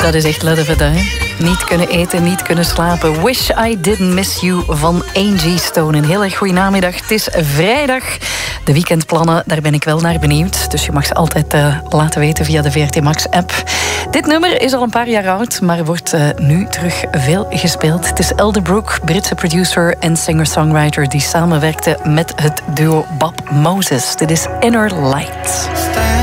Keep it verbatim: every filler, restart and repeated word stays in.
Dat is echt ledderverde, hè? Niet kunnen eten, niet kunnen slapen. Wish I Didn't Miss You van Angie Stone. Een heel erg goede namiddag. Het is vrijdag. De weekendplannen, daar ben ik wel naar benieuwd. Dus je mag ze altijd uh, laten weten via de V R T Max-app. Dit nummer is al een paar jaar oud, maar wordt uh, nu terug veel gespeeld. Het is Elderbrook, Britse producer en singer-songwriter die samenwerkte met het duo Bob Moses. Dit is Inner Light.